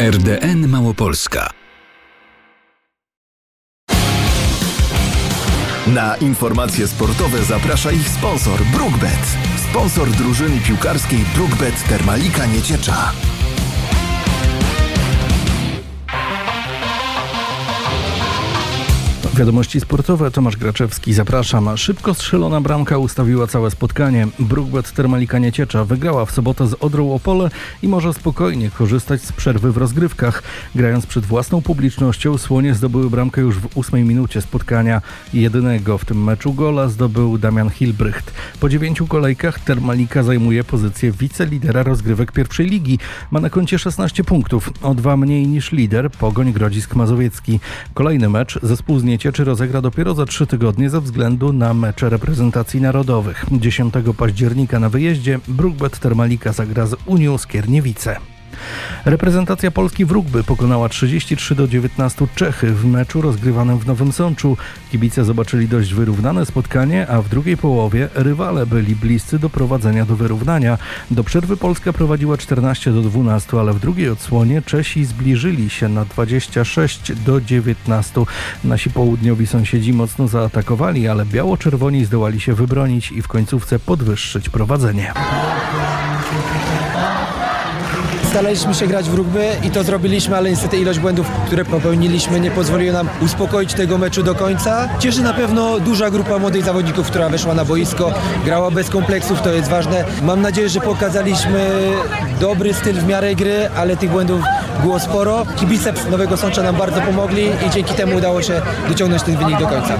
RDN Małopolska. Na informacje sportowe zaprasza ich sponsor BrookBet. Sponsor drużyny piłkarskiej BrookBet Termalika Nieciecza. Wiadomości sportowe, Tomasz Graczewski, zapraszam. Szybko strzelona bramka ustawiła całe spotkanie. BrookBet Termalika Nieciecza wygrała w sobotę z Odrą Opole i może spokojnie korzystać z przerwy w rozgrywkach. Grając przed własną publicznością, Słonie zdobyły bramkę już w 8 minucie spotkania. Jedynego w tym meczu gola zdobył Damian Hilbrycht. Po 9 kolejkach Termalika zajmuje pozycję wicelidera rozgrywek pierwszej ligi. Ma na koncie 16 punktów, o 2 mniej niż lider Pogoń Grodzisk Mazowiecki. Kolejny mecz zespół z Niecieczy rozegra dopiero za 3 tygodnie ze względu na mecze reprezentacji narodowych. 10 października na wyjeździe BrookBet Termalika zagra z Unią Skierniewice. Reprezentacja Polski w rugby pokonała 33-19 Czechy w meczu rozgrywanym w Nowym Sączu. Kibice zobaczyli dość wyrównane spotkanie, a w drugiej połowie rywale byli bliscy doprowadzenia do wyrównania. Do przerwy Polska prowadziła 14-12, ale w drugiej odsłonie Czesi zbliżyli się na 26-19. Nasi południowi sąsiedzi mocno zaatakowali, ale biało-czerwoni zdołali się wybronić i w końcówce podwyższyć prowadzenie. Staraliśmy się grać w rugby i to zrobiliśmy, ale niestety ilość błędów, które popełniliśmy, nie pozwoliły nam uspokoić tego meczu do końca. Cieszy na pewno duża grupa młodych zawodników, która weszła na boisko, grała bez kompleksów, to jest ważne. Mam nadzieję, że pokazaliśmy dobry styl w miarę gry, ale tych błędów było sporo. Kibice z Nowego Sącza nam bardzo pomogli i dzięki temu udało się dociągnąć ten wynik do końca.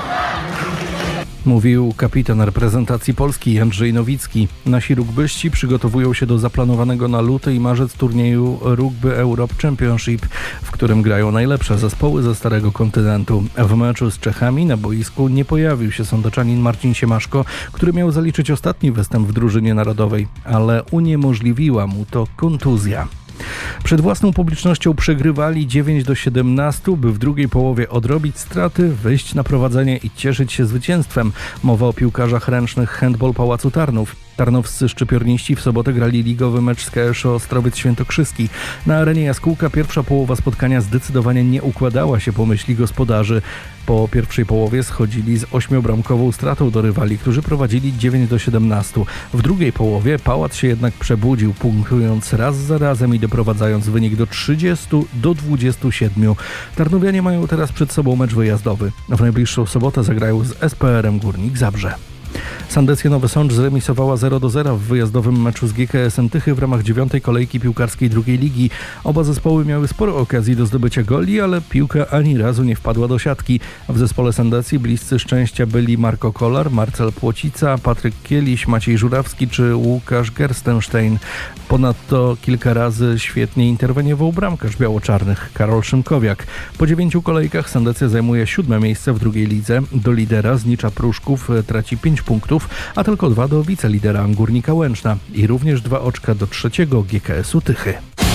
Mówił kapitan reprezentacji Polski Jędrzej Nowicki. Nasi rugbyści przygotowują się do zaplanowanego na luty i marzec turnieju Rugby Europe Championship, w którym grają najlepsze zespoły ze Starego Kontynentu. W meczu z Czechami na boisku nie pojawił się sądeczanin Marcin Siemaszko, który miał zaliczyć ostatni występ w drużynie narodowej, ale uniemożliwiła mu to kontuzja. Przed własną publicznością przegrywali 9-17, by w drugiej połowie odrobić straty, wyjść na prowadzenie i cieszyć się zwycięstwem. Mowa o piłkarzach ręcznych Handball Pałacu Tarnów. Tarnowscy szczypiorniści w sobotę grali ligowy mecz z KSO Ostrowiec Świętokrzyski. Na arenie Jaskółka pierwsza połowa spotkania zdecydowanie nie układała się po myśli gospodarzy. Po pierwszej połowie schodzili z 8-bramkową stratą do rywali, którzy prowadzili 9-17. W drugiej połowie Pałac się jednak przebudził, punktując raz za razem i doprowadzając wynik do 30-27. Tarnowianie mają teraz przed sobą mecz wyjazdowy. W najbliższą sobotę zagrają z SPR-em Górnik Zabrze. Sandecja Nowy Sącz zremisowała 0-0 w wyjazdowym meczu z GKS-em Tychy w ramach 9. kolejki piłkarskiej drugiej ligi. Oba zespoły miały sporo okazji do zdobycia goli, ale piłka ani razu nie wpadła do siatki. W zespole Sandecji bliscy szczęścia byli Marko Kolar, Marcel Płocica, Patryk Kieliś, Maciej Żurawski czy Łukasz Gerstenstein. Ponadto kilka razy świetnie interweniował bramkarz biało-czarnych Karol Szymkowiak. Po 9 kolejkach Sandecja zajmuje 7. miejsce w drugiej lidze. Do lidera Znicza Pruszków traci 5 punktów, a tylko 2 do wicelidera Górnika Łęczna i również 2 oczka do trzeciego GKS-u Tychy.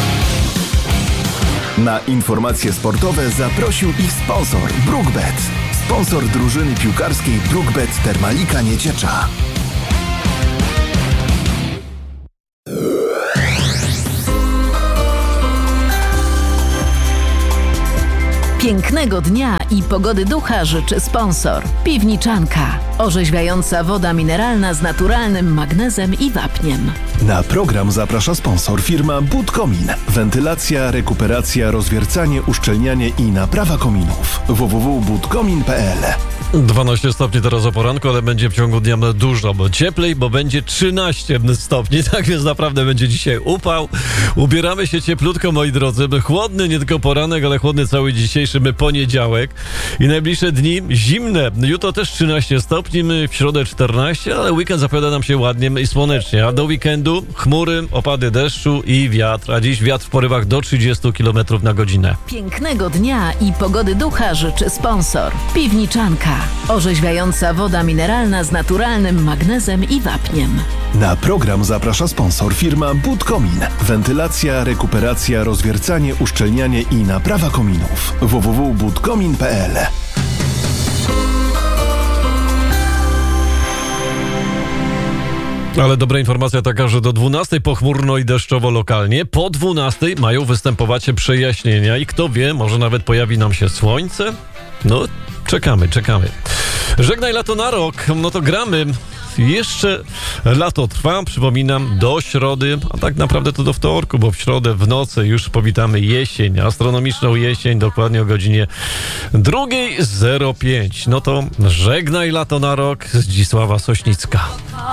Na informacje sportowe zaprosił ich sponsor BrookBet. Sponsor drużyny piłkarskiej BrookBet Termalika Nieciecza. Pięknego dnia i pogody ducha życzy sponsor. Piwniczanka. Orzeźwiająca woda mineralna z naturalnym magnezem i wapniem. Na program zaprasza sponsor firma Budkomin. Wentylacja, rekuperacja, rozwiercanie, uszczelnianie i naprawa kominów. www.budkomin.pl 12 stopni teraz o poranku, ale będzie w ciągu dnia dużo cieplej, bo będzie 13 stopni, tak więc naprawdę będzie dzisiaj upał. Ubieramy się cieplutko, moi drodzy, chłodny nie tylko poranek, ale chłodny cały dzisiejszy poniedziałek i najbliższe dni zimne. Jutro też 13 stopni, w środę 14, ale weekend zapowiada nam się ładnie i słonecznie, a do weekendu chmury, opady deszczu i wiatr, a dziś wiatr w porywach do 30 km na godzinę. Pięknego dnia i pogody ducha życzy sponsor. Piwniczanka. Orzeźwiająca woda mineralna z naturalnym magnezem i wapniem. Na program zaprasza sponsor firma Budkomin. Wentylacja, rekuperacja, rozwiercanie, uszczelnianie i naprawa kominów. www.budkomin.pl Ale dobra informacja taka, że do 12 pochmurno i deszczowo lokalnie. Po 12 mają występować przejaśnienia i kto wie, może nawet pojawi nam się słońce? No, czekamy. Żegnaj lato na rok, no to gramy. Jeszcze lato trwa, przypominam, do środy, a tak naprawdę to do wtorku, bo w środę w nocy już powitamy jesień, astronomiczną jesień, dokładnie o godzinie 2:05. No to żegnaj lato na rok, Zdzisława Sośnicka.